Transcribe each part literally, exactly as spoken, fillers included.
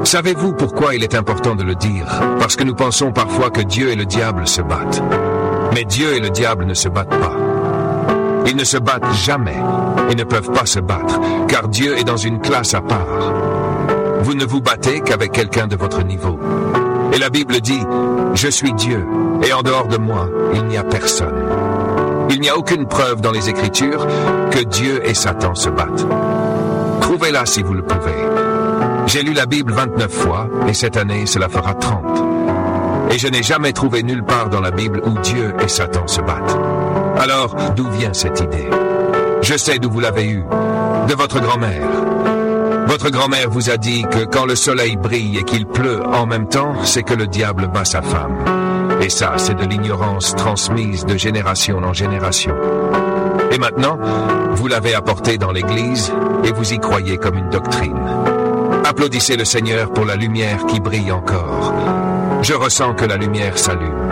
Savez-vous pourquoi il est important de le dire? Parce que nous pensons parfois que Dieu et le diable se battent. Mais Dieu et le diable ne se battent pas. Ils ne se battent jamais et ne peuvent pas se battre, car Dieu est dans une classe à part. Vous ne vous battez qu'avec quelqu'un de votre niveau. Et la Bible dit, « Je suis Dieu, et en dehors de moi, il n'y a personne. » Il n'y a aucune preuve dans les Écritures que Dieu et Satan se battent. Trouvez-la si vous le pouvez. J'ai lu la Bible vingt-neuf fois, et cette année, cela fera trente. Et je n'ai jamais trouvé nulle part dans la Bible où Dieu et Satan se battent. Alors, d'où vient cette idée? Je sais d'où vous l'avez eue, de votre grand-mère. Votre grand-mère vous a dit que quand le soleil brille et qu'il pleut en même temps, c'est que le diable bat sa femme. Et ça, c'est de l'ignorance transmise de génération en génération. Et maintenant, vous l'avez apporté dans l'Église et vous y croyez comme une doctrine. Applaudissez le Seigneur pour la lumière qui brille encore. Je ressens que la lumière s'allume.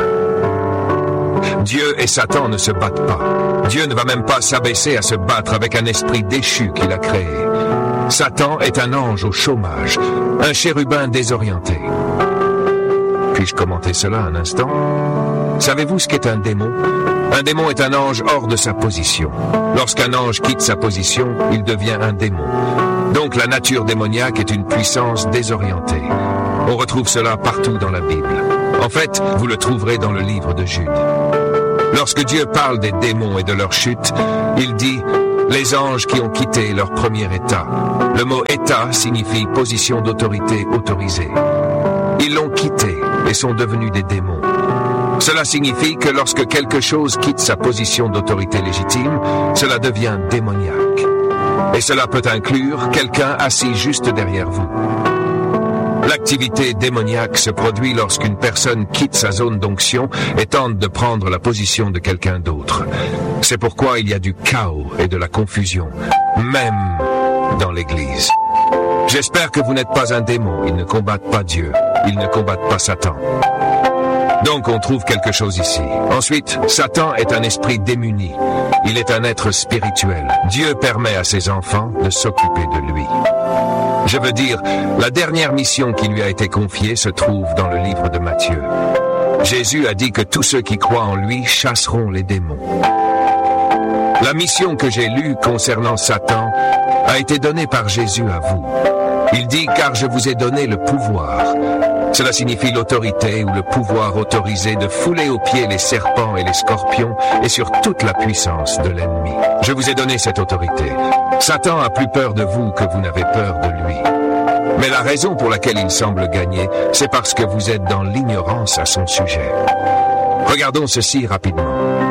Dieu et Satan ne se battent pas. Dieu ne va même pas s'abaisser à se battre avec un esprit déchu qu'il a créé. Satan est un ange au chômage, un chérubin désorienté. Puis-je commenter cela un instant? Savez-vous ce qu'est un démon? Un démon est un ange hors de sa position. Lorsqu'un ange quitte sa position, il devient un démon. Donc la nature démoniaque est une puissance désorientée. On retrouve cela partout dans la Bible. En fait, vous le trouverez dans le livre de Jude. Lorsque Dieu parle des démons et de leur chute, il dit « les anges qui ont quitté leur premier état ». Le mot « état » signifie position d'autorité autorisée. Ils l'ont quitté et sont devenus des démons. Cela signifie que lorsque quelque chose quitte sa position d'autorité légitime, cela devient démoniaque. Et cela peut inclure quelqu'un assis juste derrière vous. L'activité démoniaque se produit lorsqu'une personne quitte sa zone d'onction et tente de prendre la position de quelqu'un d'autre. C'est pourquoi il y a du chaos et de la confusion, même dans l'Église. J'espère que vous n'êtes pas un démon. Ils ne combattent pas Dieu. Ils ne combattent pas Satan. Donc on trouve quelque chose ici. Ensuite, Satan est un esprit démuni. Il est un être spirituel. Dieu permet à ses enfants de s'occuper de lui. Je veux dire, la dernière mission qui lui a été confiée se trouve dans le livre de Matthieu. Jésus a dit que tous ceux qui croient en lui chasseront les démons. La mission que j'ai lue concernant Satan a été donnée par Jésus à vous. Il dit « car je vous ai donné le pouvoir ». Cela signifie l'autorité ou le pouvoir autorisé de fouler aux pieds les serpents et les scorpions et sur toute la puissance de l'ennemi. Je vous ai donné cette autorité. Satan a plus peur de vous que vous n'avez peur de lui. Mais la raison pour laquelle il semble gagner, c'est parce que vous êtes dans l'ignorance à son sujet. Regardons ceci rapidement.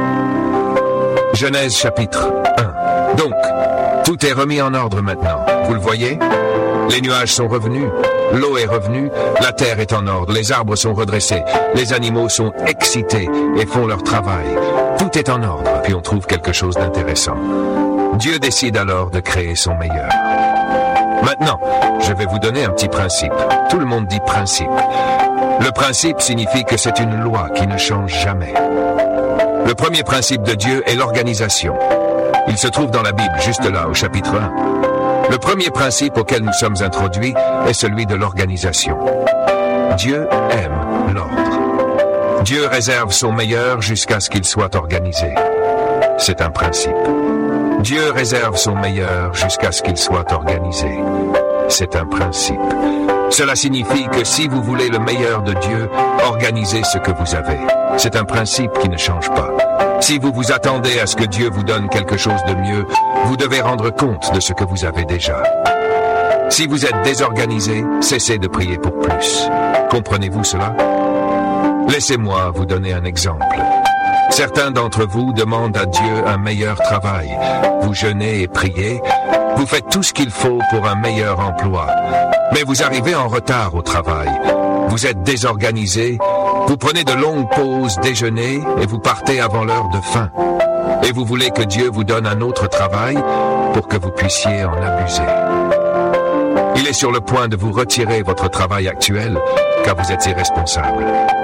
Genèse chapitre un. Donc, tout est remis en ordre maintenant. Vous le voyez? Les nuages sont revenus, l'eau est revenue, la terre est en ordre, les arbres sont redressés, les animaux sont excités et font leur travail. Tout est en ordre, puis on trouve quelque chose d'intéressant. Dieu décide alors de créer son meilleur. Maintenant, je vais vous donner un petit principe. Tout le monde dit principe. Le principe signifie que c'est une loi qui ne change jamais. Le premier principe de Dieu est l'organisation. Il se trouve dans la Bible, juste là, au chapitre un. Le premier principe auquel nous sommes introduits est celui de l'organisation. Dieu aime l'ordre. Dieu réserve son meilleur jusqu'à ce qu'il soit organisé. C'est un principe. Dieu réserve son meilleur jusqu'à ce qu'il soit organisé. C'est un principe. Cela signifie que si vous voulez le meilleur de Dieu, organisez ce que vous avez. C'est un principe qui ne change pas. Si vous vous attendez à ce que Dieu vous donne quelque chose de mieux, vous devez rendre compte de ce que vous avez déjà. Si vous êtes désorganisé, cessez de prier pour plus. Comprenez-vous cela? Laissez-moi vous donner un exemple. Certains d'entre vous demandent à Dieu un meilleur travail. Vous jeûnez et priez. Vous faites tout ce qu'il faut pour un meilleur emploi. Mais vous arrivez en retard au travail. Vous êtes désorganisé. Vous prenez de longues pauses déjeuner et vous partez avant l'heure de fin. Et vous voulez que Dieu vous donne un autre travail pour que vous puissiez en abuser. Il est sur le point de vous retirer votre travail actuel car vous êtes irresponsable.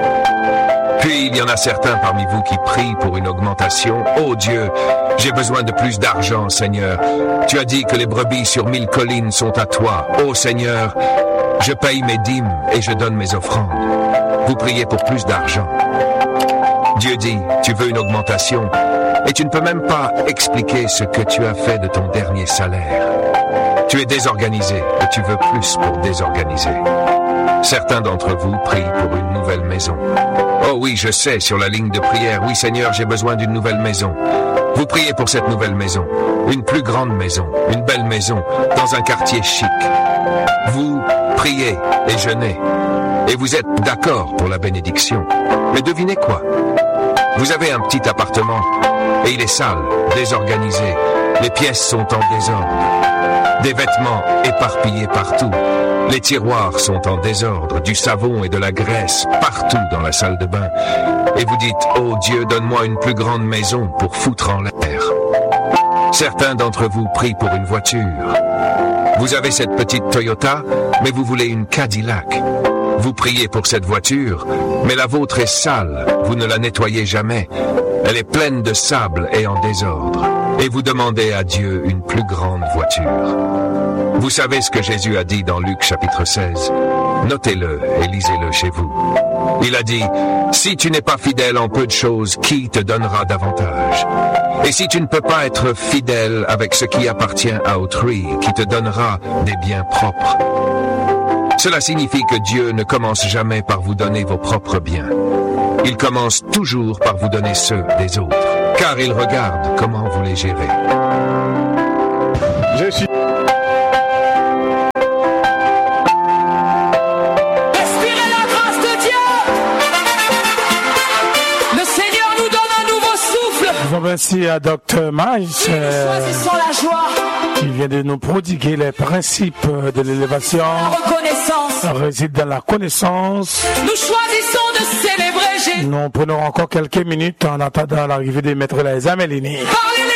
Puis il y en a certains parmi vous qui prient pour une augmentation. « Oh Dieu, j'ai besoin de plus d'argent, Seigneur. Tu as dit que les brebis sur mille collines sont à toi. Oh Seigneur, Je paye mes dîmes et je donne mes offrandes. Vous priez pour plus d'argent. Dieu dit, tu veux une augmentation et tu ne peux même pas expliquer ce que tu as fait de ton dernier salaire. Tu es désorganisé et tu veux plus pour désorganiser. Certains d'entre vous prient pour une nouvelle maison. Oh oui, je sais, sur la ligne de prière, oui Seigneur, j'ai besoin d'une nouvelle maison. Vous priez pour cette nouvelle maison, une plus grande maison, une belle maison, dans un quartier chic. Vous priez et jeûnez, et vous êtes d'accord pour la bénédiction. Mais devinez quoi? Vous avez un petit appartement, et il est sale, désorganisé, les pièces sont en désordre, des vêtements éparpillés partout, les tiroirs sont en désordre, du savon et de la graisse partout dans la salle de bain, et vous dites, oh Dieu, donne-moi une plus grande maison pour foutre en l'air. Certains d'entre vous prient pour une voiture. Vous avez cette petite Toyota, mais vous voulez une Cadillac. Vous priez pour cette voiture, mais la vôtre est sale, vous ne la nettoyez jamais. Elle est pleine de sable et en désordre. Et vous demandez à Dieu une plus grande voiture. Vous savez ce que Jésus a dit dans Luc chapitre seize. Notez-le et lisez-le chez vous. Il a dit, si tu n'es pas fidèle en peu de choses, qui te donnera davantage? Et si tu ne peux pas être fidèle avec ce qui appartient à autrui, qui te donnera des biens propres? Cela signifie que Dieu ne commence jamais par vous donner vos propres biens. Il commence toujours par vous donner ceux des autres, car il regarde comment vous les gérez. Je suis... Respirez la grâce de Dieu. Le Seigneur nous donne un nouveau souffle. Je vous remercie à Docteur Miles. Choisissons la joie. Il vient de nous prodiguer les principes de l'élévation. La reconnaissance. Réside dans la connaissance. Nous choisissons de célébrer Jésus. Nous prenons encore quelques minutes en attendant l'arrivée des maîtres les Amélini.